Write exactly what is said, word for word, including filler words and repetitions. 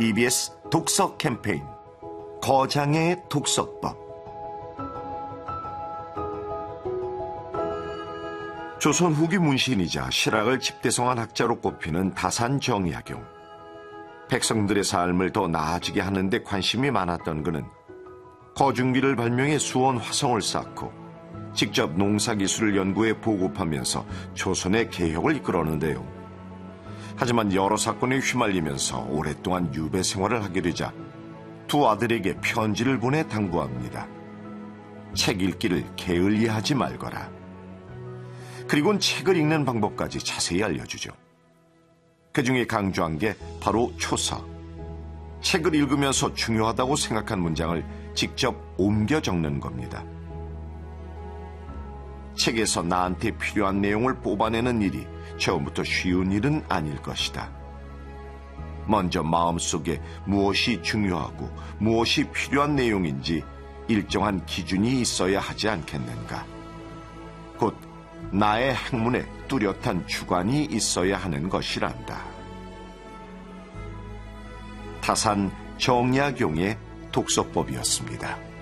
이비에스 독서 캠페인 거장의 독서법. 조선 후기 문신이자 실학을 집대성한 학자로 꼽히는 다산 정약용. 백성들의 삶을 더 나아지게 하는 데 관심이 많았던 그는 거중비를 발명해 수원 화성을 쌓고 직접 농사기술을 연구해 보급하면서 조선의 개혁을 이끌었는데요. 하지만 여러 사건에 휘말리면서 오랫동안 유배 생활을 하게 되자 두 아들에게 편지를 보내 당부합니다. 책 읽기를 게을리하지 말거라. 그리고는 책을 읽는 방법까지 자세히 알려주죠. 그중에 강조한 게 바로 초서. 책을 읽으면서 중요하다고 생각한 문장을 직접 옮겨 적는 겁니다. 책에서 나한테 필요한 내용을 뽑아내는 일이 처음부터 쉬운 일은 아닐 것이다. 먼저 마음속에 무엇이 중요하고 무엇이 필요한 내용인지 일정한 기준이 있어야 하지 않겠는가. 곧 나의 학문에 뚜렷한 주관이 있어야 하는 것이란다. 다산 정약용의 독서법이었습니다.